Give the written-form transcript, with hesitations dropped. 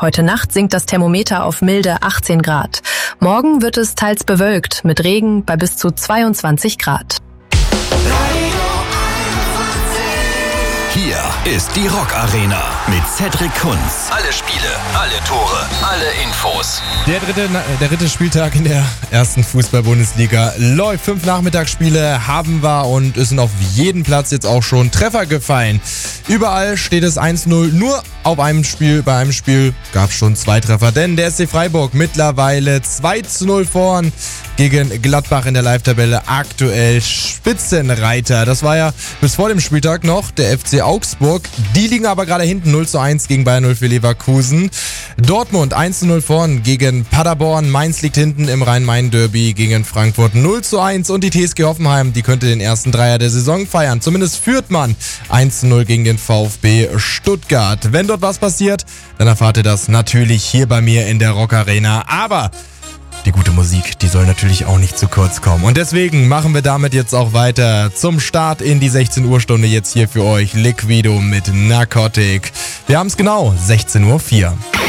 Heute Nacht sinkt das Thermometer auf milde 18 Grad. Morgen wird es teils bewölkt mit Regen bei bis zu 22 Grad. Hier ist die Rock Arena mit Cedric Kunz. Alle Spiele, alle Tore, alle Infos. Der dritte Spieltag in der ersten Fußball-Bundesliga läuft. 5 Nachmittagsspiele haben wir und es sind auf jedem Platz jetzt auch schon Treffer gefallen. Überall steht es 1-0. Nur bei einem Spiel gab es schon 2 Treffer. Denn der SC Freiburg mittlerweile 2-0 vorn gegen Gladbach in der Live-Tabelle. Aktuell Spitzenreiter. Das war ja bis vor dem Spieltag noch der FC Augsburg. Die liegen aber gerade hinten 0-1 gegen Bayern 0 für Leverkusen. Dortmund 1-0 vorn gegen Paderborn. Mainz liegt hinten im Rhein-Main-Derby gegen Frankfurt 0-1. Und die TSG Hoffenheim, die könnte den ersten Dreier der Saison feiern. Zumindest führt man 1-0 gegen den VfB Stuttgart. Wenn dort was passiert, dann erfahrt ihr das natürlich hier bei mir in der Rock Arena. Aber die gute Musik, die soll natürlich auch nicht zu kurz kommen. Und deswegen machen wir damit jetzt auch weiter zum Start in die 16 Uhr Stunde jetzt hier für euch. Liquido mit Narcotic. Wir haben es genau, 16:04 Uhr.